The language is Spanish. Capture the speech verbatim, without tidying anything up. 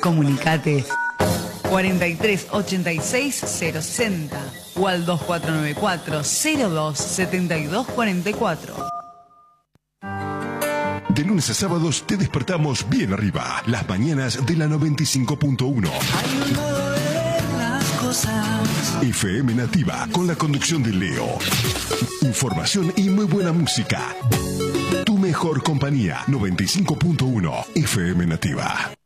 Comunicate cuarenta y tres ochenta y seis cero sesenta o al dos cuatro nueve cuatro cero dos setenta y dos cuarenta y cuatro. De lunes a sábados te despertamos bien arriba. Las mañanas de la noventa y cinco punto uno. Hay un modo de ver las cosas. F M Nativa, con la conducción de Leo. Información y muy buena música. Tu mejor compañía, noventa y cinco punto uno. F M Nativa.